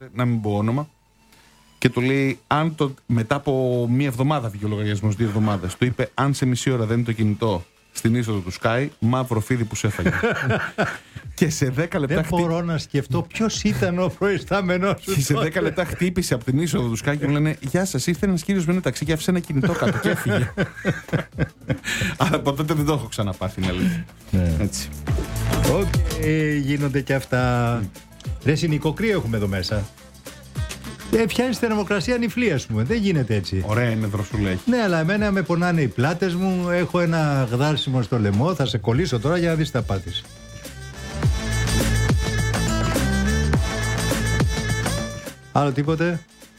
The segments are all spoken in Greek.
να μην πω όνομα, και του λέει, μετά από μία εβδομάδα βγήκε ο λογαριασμός, 2 εβδομάδες, του είπε, αν σε μισή ώρα δεν είναι το κινητό στην είσοδο του Sky, μαύρο φίδι που σε έφαγε. Και σε 10 λεπτά. Δεν μπορώ να σκεφτώ ποιος ήταν ο προϊστάμενος σου. Και σε 10 λεπτά χτύπησε από την είσοδο του Sky και μου λένε, γεια σας, ήρθε ένας κύριος με ένα ταξί και άφησε ένα κινητό κάτω και έφυγε. Αλλά από τότε δεν το έχω ξαναπάθει, αλήθεια. Έτσι. Γίνονται και αυτά. Ρε συνοικοκρύο έχουμε εδώ μέσα. Φτιάχνει θερμοκρασία νυφλή, ας πούμε. Δεν γίνεται έτσι. Ωραία είναι δροσούλα έχει. Ναι, αλλά εμένα με πονάνε οι πλάτες μου. Έχω ένα γδάρσιμο στο λαιμό. Θα σε κολλήσω τώρα για να δεις τα πάθεις. Άλλο τίποτε?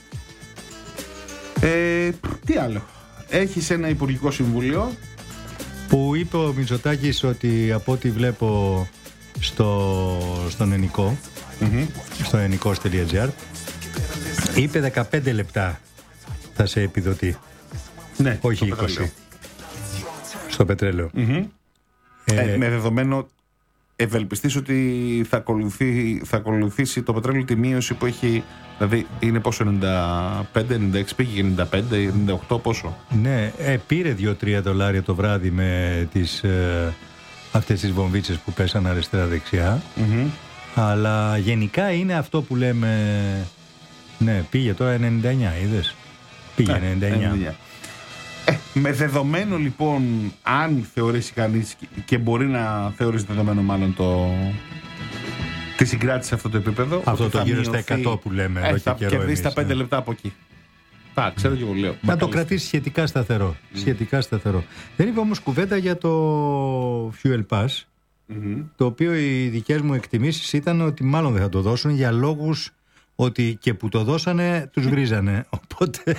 Τι άλλο? Έχεις ένα υπουργικό συμβούλιο που είπε ο Μητσοτάκης ότι από ό,τι βλέπω στον Ενικό, στο ενικός.gr, είπε 15 λεπτά θα σε επιδοτεί. Ναι, όχι 20. Στο πετρέλαιο. Με δεδομένο ευελπιστείς ότι θα ακολουθήσει το πετρέλαιο τη μείωση που έχει. Δηλαδή είναι πόσο, 95, 96 πήγε, 95, 98 πόσο? Ναι, πήρε 2-3 δολάρια το βράδυ με αυτές τις βομβίτσες που πέσαν αριστερά-δεξιά. Αλλά γενικά είναι αυτό που λέμε. Ναι, πήγε τώρα 99, είδες. Πήγε 99. Με δεδομένο λοιπόν, αν θεωρήσει κανείς, και μπορεί να θεωρήσει δεδομένο μάλλον τη συγκράτηση σε αυτό το επίπεδο, αυτό το γύρω στα 100 που λέμε εδώ και καιρό, θα κερδίσει τα 5 λεπτά από εκεί. Ξέρω και εγώ λέω. Να το κρατήσει σχετικά σταθερό. Σχετικά σταθερό. Δεν είπε όμως κουβέντα για το Fuel Pass, το οποίο οι δικές μου εκτιμήσεις ήταν ότι μάλλον δεν θα το δώσουν για λόγους ότι και που το δώσανε τους βρίζανε. Οπότε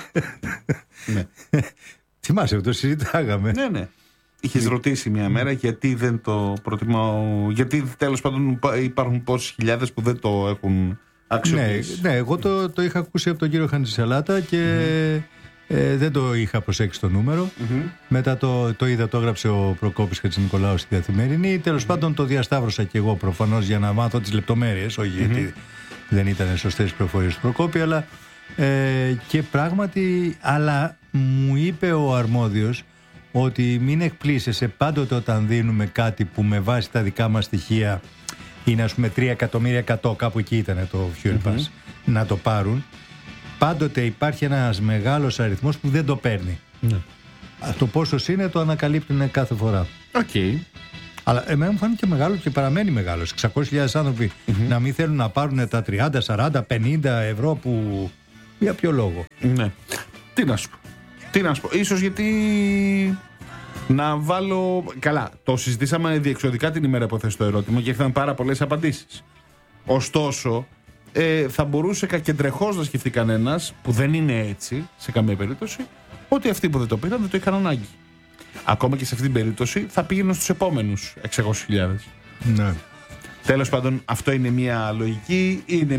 θυμάσαι, το συζητάγαμε. Ναι. Είχες ρωτήσει μια μέρα γιατί δεν το προτιμάω, γιατί τέλος πάντων υπάρχουν πόσες χιλιάδες που δεν το έχουν αξιοποιήσει. Ναι, εγώ το είχα ακούσει από τον κύριο Χαντζησαλάτα και δεν το είχα προσέξει το νούμερο. Μετά το είδα, το έγραψε ο Προκόπης Χατζηνικολάου στη Καθημερινή. Τέλος πάντων το διασταύρωσα και εγώ προφανώς για να μάθω τις λεπτομέρειες, όχι γιατί δεν ήταν σωστές οι πληροφορίες του Προκόπη, αλλά και πράγματι, αλλά μου είπε ο αρμόδιος ότι μην εκπλήσεσαι πάντοτε όταν δίνουμε κάτι που με βάση τα δικά μας στοιχεία είναι, ας πούμε, 3.100.000, κάπου εκεί ήταν το Fuel Pass, να το πάρουν. Πάντοτε υπάρχει ένας μεγάλος αριθμός που δεν το παίρνει. Το πόσος είναι το ανακαλύπτουν κάθε φορά. Αλλά εμένα μου φάνηκε μεγάλο και παραμένει μεγάλος. 600.000 άνθρωποι να μην θέλουν να πάρουν τα 30, 40, 50 ευρώ που... Για ποιο λόγο? Ναι. Τι να σου πω. Ίσως γιατί να βάλω... Καλά, το συζητήσαμε διεξοδικά την ημέρα που έθεσε το ερώτημα και ήρθαν πάρα πολλές απαντήσεις. Ωστόσο, θα μπορούσε κακεντρεχώς να σκεφτεί κανένας, που δεν είναι έτσι σε καμία περίπτωση, ότι αυτοί που δεν το πήραν δεν το είχαν ανάγκη. Ακόμα και σε αυτή την περίπτωση θα πήγαιναν στους επόμενους 600.000. Ναι. Τέλος πάντων, αυτό είναι μια λογική, είναι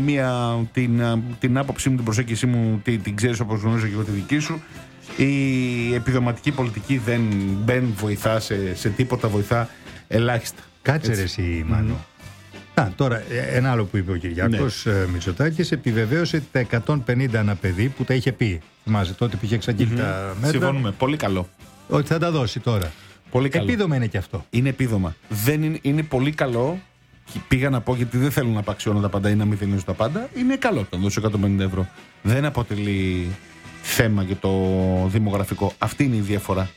την άποψή μου, την προσέγγιση μου, την ξέρεις όπως γνωρίζω και εγώ τη δική σου. Η επιδοματική πολιτική δεν βοηθά σε τίποτα, βοηθά ελάχιστα. Κάτσε ρε εσύ, Μάνο. Τώρα, ένα άλλο που είπε ο Κυριάκος Μητσοτάκης, επιβεβαίωσε τα 150 ένα παιδί που τα είχε πει. Θυμάσαι τότε που είχε εξαγγείλει τα μέτρα. Συμφωνούμε, πολύ καλό. Ότι θα τα δώσει τώρα. Πολύ καλό. Επίδομα είναι και αυτό. Είναι επίδομα. Είναι πολύ καλό. Πήγα να πω, γιατί δεν θέλω να απαξιώνω τα πάντα ή να μηδενίζω τα πάντα. Είναι καλό το να δώσω 150 ευρώ. Δεν αποτελεί θέμα για το δημογραφικό. Αυτή είναι η διαφορά.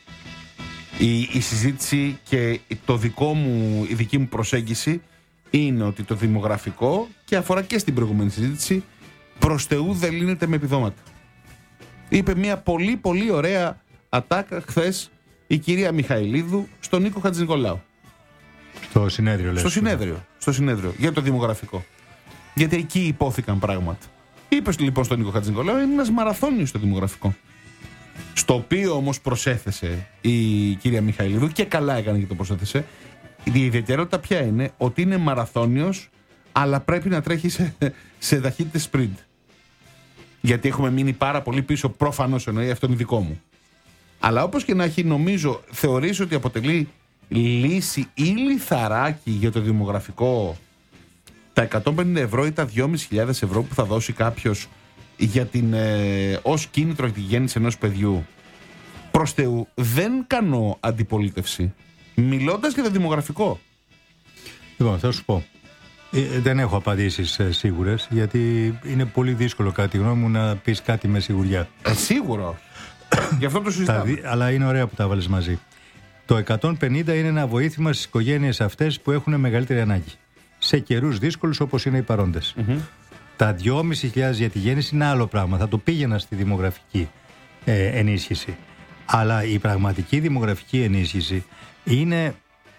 Η συζήτηση και η δική μου προσέγγιση είναι ότι το δημογραφικό, και αφορά και στην προηγούμενη συζήτηση, προς Θεού δεν λύνεται με επιδόματα. Είπε μια πολύ πολύ ωραία ατάκα χθες η κυρία Μιχαηλίδου στον Νίκο Χατζηνικολάου. Στο συνέδριο, λες. Στο συνέδριο για το δημογραφικό. Γιατί εκεί υπόθηκαν πράγματα. Είπε λοιπόν στον Νίκο Χατζηνικολάου, είναι ένας μαραθώνιος στο δημογραφικό. Στο οποίο όμως προσέθεσε η κυρία Μιχαηλίδου, και καλά έκανε και το προσέθεσε. Η ιδιαιτερότητα ποια είναι? Ότι είναι μαραθώνιος, αλλά πρέπει να τρέχει σε ταχύτητες sprint. Γιατί έχουμε μείνει πάρα πολύ πίσω, προφανώς εννοεί, αυτό είναι δικό μου. Αλλά όπως και να έχει, νομίζω, θεωρείς ότι αποτελεί λύση ή λιθαράκι για το δημογραφικό τα 150 ευρώ ή τα 2.500 ευρώ που θα δώσει κάποιος για ως κίνητρο για τη γέννηση ενός παιδιού, προς Θεού δεν κάνω αντιπολίτευση, μιλώντας για το δημογραφικό. Λοιπόν, θα σου πω. Δεν έχω απαντήσεις σίγουρες, γιατί είναι πολύ δύσκολο κατά τη γνώμη μου να πεις κάτι με σιγουριά. Σίγουρα. Γι' αυτό το συζητάμε. Αλλά είναι ωραία που τα βάλες μαζί. Το 150 είναι ένα βοήθημα στις οικογένειες αυτές που έχουν μεγαλύτερη ανάγκη. Σε καιρούς δύσκολους όπως είναι οι παρόντες. Τα 2.500 για τη γέννηση είναι άλλο πράγμα. Θα το πήγαινα στη δημογραφική ενίσχυση. Αλλά η πραγματική δημογραφική ενίσχυση είναι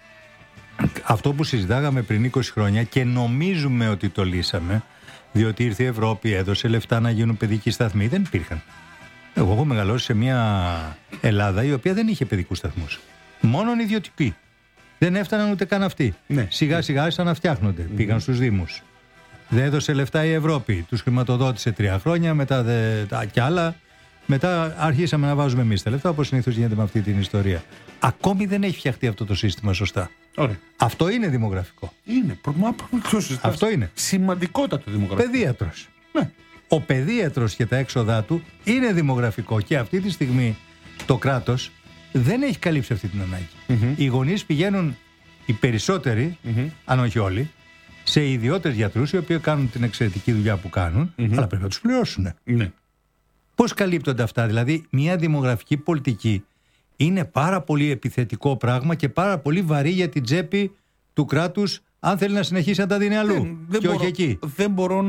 αυτό που συζητάγαμε πριν 20 χρόνια και νομίζουμε ότι το λύσαμε, διότι ήρθε η Ευρώπη, έδωσε λεφτά να γίνουν παιδικοί σταθμοί. Δεν υπήρχαν. Εγώ έχω μεγαλώσει σε μια Ελλάδα η οποία δεν είχε παιδικούς σταθμούς. Μόνον ιδιωτικοί. Δεν έφταναν ούτε καν αυτοί. Ναι. Σιγά σιγά άρχισαν να φτιάχνονται. Πήγαν στους Δήμους. Δεν έδωσε λεφτά η Ευρώπη. Τους χρηματοδότησε 3 χρόνια, μετά κι άλλα. Μετά αρχίσαμε να βάζουμε εμείς τα λεφτά, όπως συνήθως γίνεται με αυτή την ιστορία. Ακόμη δεν έχει φτιαχτεί αυτό το σύστημα σωστά. Ωραία. Αυτό είναι δημογραφικό. Είναι. Αυτό είναι. Σημαντικότατο δημογραφικό. Παιδίατρος. Ναι. Ο παιδίατρος και τα έξοδά του είναι δημογραφικό και αυτή τη στιγμή το κράτος δεν έχει καλύψει αυτή την ανάγκη. Οι γονείς πηγαίνουν, οι περισσότεροι, αν όχι όλοι, σε ιδιώτες γιατρούς οι οποίοι κάνουν την εξαιρετική δουλειά που κάνουν, αλλά πρέπει να τους πληρώσουν. Ναι. Πώς καλύπτονται αυτά? Δηλαδή, μια δημογραφική πολιτική είναι πάρα πολύ επιθετικό πράγμα και πάρα πολύ βαρύ για την τσέπη του κράτους, αν θέλει να συνεχίσει να τα δίνει αλλού. Δεν όχι εκεί. Δεν μπορώ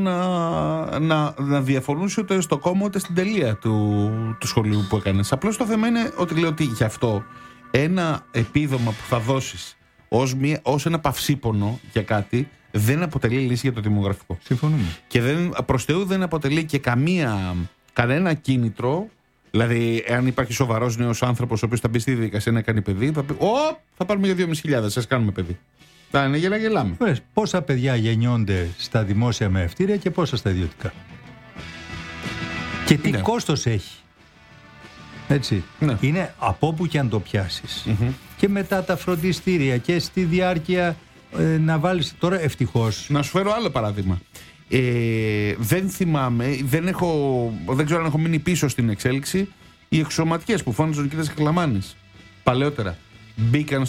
να διαφωνήσω ούτε στο κόμμα ούτε στην τελεία του σχολείου που έκανες. Απλώς το θέμα είναι ότι λέω ότι γι' αυτό ένα επίδομα που θα δώσεις ως ένα παυσίπονο για κάτι δεν αποτελεί λύση για το δημογραφικό. Συμφωνούμε. Και προς Θεού δεν αποτελεί και κανένα κίνητρο. Δηλαδή, εάν υπάρχει σοβαρός νέος άνθρωπος ο οποίος θα μπει στη διαδικασία να κάνει παιδί, θα πει: θα πάρουμε για 2.500, σας κάνουμε παιδί. Θα είναι για να γελάμε. Πόσα παιδιά γεννιόνται στα δημόσια με ευτήρια και πόσα στα ιδιωτικά? Και τι κόστος έχει? Έτσι. Ναι. Είναι από όπου και αν το πιάσεις. Και μετά τα φροντιστήρια και στη διάρκεια να βάλεις. Τώρα ευτυχώς. Να σου φέρω άλλο παράδειγμα. Δεν θυμάμαι, δεν ξέρω αν έχω μείνει πίσω στην εξέλιξη. Οι εξωματικές που φώναζαν κοίτας και Κλαμάνης παλαιότερα μπήκαν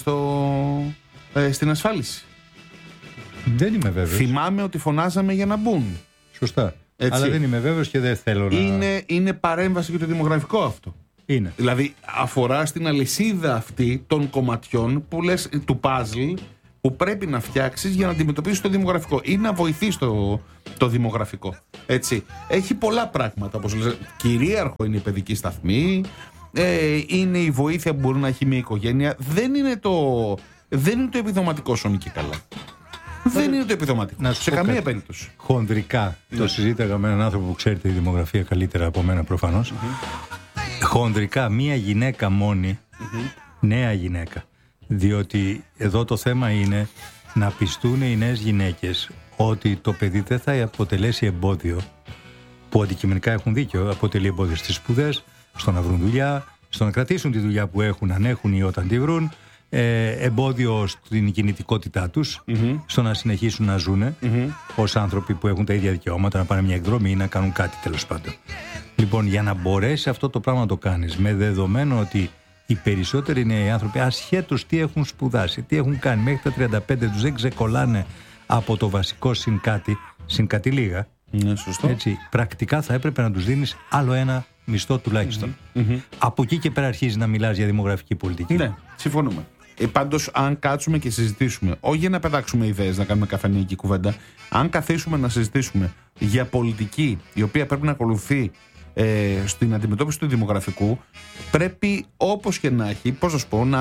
στην ασφάλιση. Δεν είμαι βέβαιος. Θυμάμαι ότι φωνάζαμε για να μπουν. Σωστά. Έτσι. Αλλά δεν είμαι βέβαιος και δεν θέλω είναι παρέμβαση για το δημογραφικό αυτό. Είναι. Δηλαδή αφορά στην αλυσίδα αυτή των κομματιών που λες, του puzzle, που πρέπει να φτιάξεις για να αντιμετωπίσεις το δημογραφικό ή να βοηθείς το δημογραφικό. Έτσι. Έχει πολλά πράγματα, όπως λες. Κυρίαρχο είναι η παιδική σταθμή, είναι η βοήθεια που μπορεί να έχει μια οικογένεια. Δεν είναι το επιδοματικό σώνει και καλά. Δεν είναι το επιδοματικό. Σε καμία περίπτωση. Χονδρικά. Το συζήταγα με έναν άνθρωπο που ξέρει τη δημογραφία καλύτερα από μένα προφανώς. Χονδρικά, μία γυναίκα μόνη, νέα γυναίκα. Διότι εδώ το θέμα είναι να πιστούν οι νέες γυναίκες ότι το παιδί δεν θα αποτελέσει εμπόδιο, που αντικειμενικά έχουν δίκιο, αποτελεί εμπόδιο στις σπουδές, στο να βρουν δουλειά, στο να κρατήσουν τη δουλειά που έχουν, αν έχουν ή όταν τη βρουν, εμπόδιο στην κινητικότητά τους, στο να συνεχίσουν να ζουν ως άνθρωποι που έχουν τα ίδια δικαιώματα, να πάνε μια εκδρομή ή να κάνουν κάτι τέλος πάντων. Λοιπόν, για να μπορέσει αυτό το πράγμα να το κάνεις, με δεδομένο ότι οι περισσότεροι νέοι άνθρωποι, ασχέτως τι έχουν σπουδάσει, τι έχουν κάνει, μέχρι τα 35 τους δεν ξεκολλάνε από το βασικό συν κάτι λίγα. Ναι, σωστό. Έτσι, πρακτικά θα έπρεπε να τους δίνεις άλλο ένα μισθό τουλάχιστον. Από εκεί και πέρα αρχίζει να μιλάς για δημογραφική πολιτική. Ναι, συμφωνούμε. Πάντως, αν κάτσουμε και συζητήσουμε, όχι για να πετάξουμε ιδέες, να κάνουμε καφενειακή κουβέντα, αν καθίσουμε να συζητήσουμε για πολιτική η οποία πρέπει να ακολουθεί στην αντιμετώπιση του δημογραφικού, πρέπει όπως και να έχει, πώς να σου πω,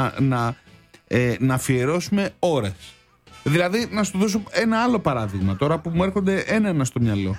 να αφιερώσουμε ώρες. Δηλαδή, να σου δώσω ένα άλλο παράδειγμα τώρα που μου έρχονται ένα στο μυαλό.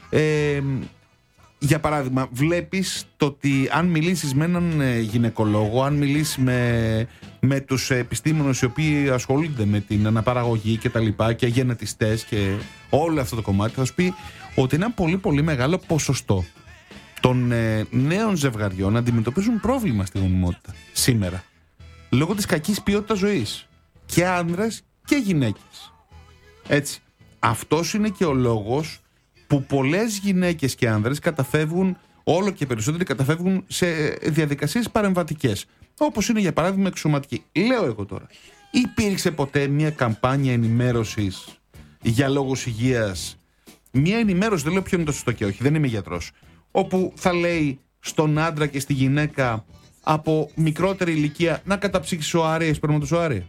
Για παράδειγμα, βλέπεις το ότι αν μιλήσεις με έναν γυναικολόγο, αν μιλήσεις με τους επιστήμονες οι οποίοι ασχολούνται με την αναπαραγωγή και τα λοιπά και γενετιστές και όλο αυτό το κομμάτι, θα σου πει ότι ένα πολύ πολύ μεγάλο ποσοστό των νέων ζευγαριών αντιμετωπίζουν πρόβλημα στη γονιμότητα σήμερα λόγω της κακής ποιότητας ζωής, και άνδρες και γυναίκες. Έτσι. αυτός είναι και ο λόγος που πολλές γυναίκες και άνδρες καταφεύγουν, όλο και περισσότεροι καταφεύγουν σε διαδικασίες παρεμβατικές. Όπως είναι για παράδειγμα εξωματική. Λέω εγώ τώρα, υπήρξε ποτέ μια καμπάνια ενημέρωσης για λόγους υγείας? Μια ενημέρωση, δεν λέω ποιο είναι το σωστό και όχι, δεν είμαι γιατρός, όπου θα λέει στον άντρα και στη γυναίκα από μικρότερη ηλικία να καταψύξει οάρια ή σπερματοζωάρια?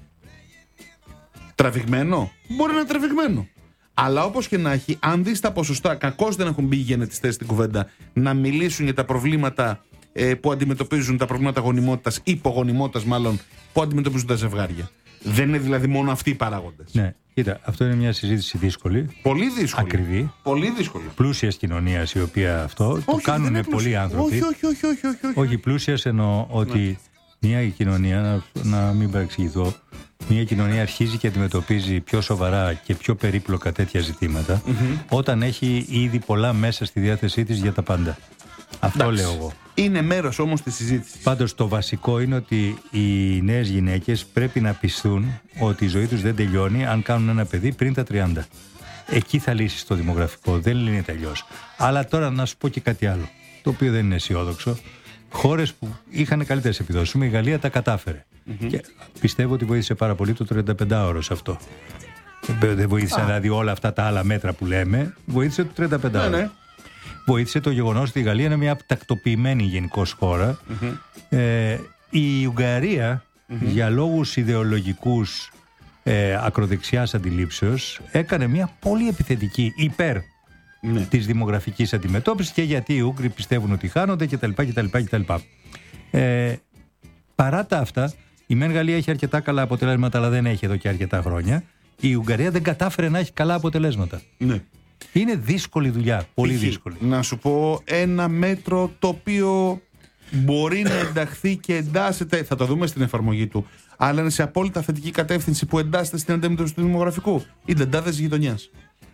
Τραβηγμένο? Μπορεί να είναι τραβηγμένο. Αλλά όπως και να έχει, αν δεις τα ποσοστά, κακώς δεν έχουν μπει οι γενετιστές στην κουβέντα να μιλήσουν για τα προβλήματα που αντιμετωπίζουν, τα προβλήματα γονιμότητας, υπογονιμότητας μάλλον, που αντιμετωπίζουν τα ζευγάρια. Δεν είναι δηλαδή μόνο αυτοί οι παράγοντες. Ναι, κοίτα, αυτό είναι μια συζήτηση δύσκολη. Πολύ δύσκολη. Ακριβή. Πολύ δύσκολη. Πλούσιας κοινωνίας, η οποία αυτό το κάνουν πολλοί άνθρωποι. Όχι, πλούσιας εννοώ ότι μια κοινωνία, να μην παρεξηγηθώ, μια κοινωνία αρχίζει και αντιμετωπίζει πιο σοβαρά και πιο περίπλοκα τέτοια ζητήματα όταν έχει ήδη πολλά μέσα στη διάθεσή της για τα πάντα. Αυτό λέω εγώ. Είναι μέρος όμως της συζήτησης. Πάντως το βασικό είναι ότι οι νέες γυναίκες πρέπει να πιστούν ότι η ζωή τους δεν τελειώνει αν κάνουν ένα παιδί πριν τα 30. Εκεί θα λύσεις το δημογραφικό, δεν λύνεται αλλιώς. Αλλά τώρα να σου πω και κάτι άλλο, το οποίο δεν είναι αισιόδοξο. Χώρες που είχαν καλύτερες επιδόσεις, η Γαλλία τα κατάφερε. Και πιστεύω ότι βοήθησε πάρα πολύ το 35ωρο σε αυτό. Δεν βοήθησε δηλαδή όλα αυτά τα άλλα μέτρα που λέμε, βοήθησε το 35ωρο. Ναι. Βοήθησε το γεγονός ότι η Γαλλία είναι μια τακτοποιημένη γενικώς χώρα. Η Ουγγαρία, για λόγους ιδεολογικούς ακροδεξιάς αντιλήψεως, έκανε μια πολύ επιθετική υπέρ της δημογραφικής αντιμετώπισης, και γιατί οι Ούγγροι πιστεύουν ότι χάνονται κτλ. Παρά τα αυτά, η μεν Γαλλία έχει αρκετά καλά αποτελέσματα, αλλά δεν έχει εδώ και αρκετά χρόνια. Η Ουγγαρία δεν κατάφερε να έχει καλά αποτελέσματα. Ναι. Είναι δύσκολη δουλειά, πολύ δύσκολη. Να σου πω ένα μέτρο το οποίο μπορεί να ενταχθεί και εντάσσεται, θα το δούμε στην εφαρμογή του, αλλά είναι σε απόλυτα θετική κατεύθυνση, που εντάσσεται στην αντιμετώπιση του δημογραφικού. Οι νταντάδες γειτονιάς.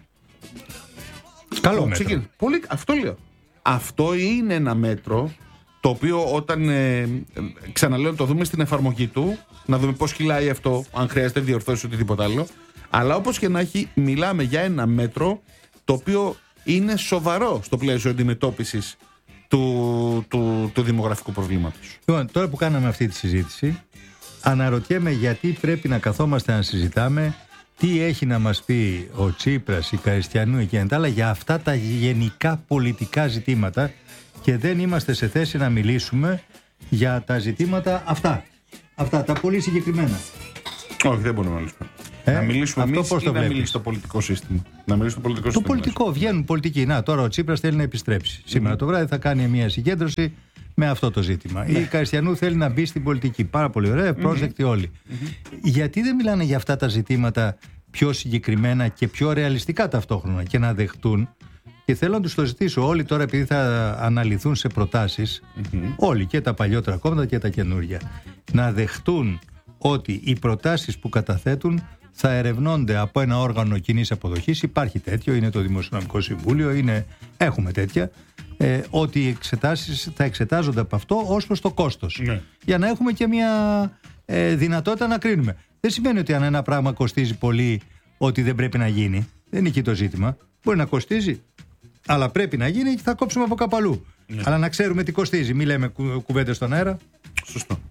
Καλό μέτρο. Αυτό λέω. Αυτό είναι ένα μέτρο το οποίο όταν ξαναλέω το δούμε στην εφαρμογή του, να δούμε πώς κυλάει αυτό, αν χρειάζεται διορθώσει οτιδήποτε άλλο. Αλλά όπως και να έχει, μιλάμε για ένα μέτρο το οποίο είναι σοβαρό στο πλαίσιο αντιμετώπισης του δημογραφικού προβλήματος. Λοιπόν, τώρα που κάναμε αυτή τη συζήτηση, αναρωτιέμαι γιατί πρέπει να καθόμαστε να συζητάμε τι έχει να μας πει ο Τσίπρας, η Καριστιανού και τα άλλα για αυτά τα γενικά πολιτικά ζητήματα, και δεν είμαστε σε θέση να μιλήσουμε για τα ζητήματα αυτά τα πολύ συγκεκριμένα. Όχι, δεν μπορούμε να μιλήσουμε. Να μιλήσουμε εμείς ή να μιλήσει το πολιτικό σύστημα? Να μιλήσει το πολιτικό σύστημα. Το πολιτικό, βγαίνουν πολιτικοί. Να, τώρα ο Τσίπρας θέλει να επιστρέψει. Σήμερα το βράδυ θα κάνει μια συγκέντρωση με αυτό το ζήτημα. Η Καριστιανού θέλει να μπει στην πολιτική. Πάρα πολύ ωραία, πρόσδεκτοι όλοι. Γιατί δεν μιλάνε για αυτά τα ζητήματα πιο συγκεκριμένα και πιο ρεαλιστικά ταυτόχρονα και να δεχτούν? Και θέλω να τους το ζητήσω όλοι τώρα, επειδή θα αναλυθούν σε προτάσεις, όλοι, και τα παλιότερα κόμματα και τα καινούργια, να δεχτούν ότι οι προτάσεις που καταθέτουν θα ερευνώνται από ένα όργανο κοινής αποδοχής. Υπάρχει τέτοιο, είναι το Δημοσιονομικό Συμβούλιο, έχουμε τέτοια, ότι οι εξετάσεις θα εξετάζονται από αυτό ως προς το κόστος. Ναι. Για να έχουμε και μια δυνατότητα να κρίνουμε. Δεν σημαίνει ότι αν ένα πράγμα κοστίζει πολύ, ότι δεν πρέπει να γίνει. Δεν είναι εκεί το ζήτημα. Μπορεί να κοστίζει, αλλά πρέπει να γίνει και θα κόψουμε από κάπου αλλού. Ναι. Αλλά να ξέρουμε τι κοστίζει. Μην λέμε κουβέντες στον αέρα. Σωστό.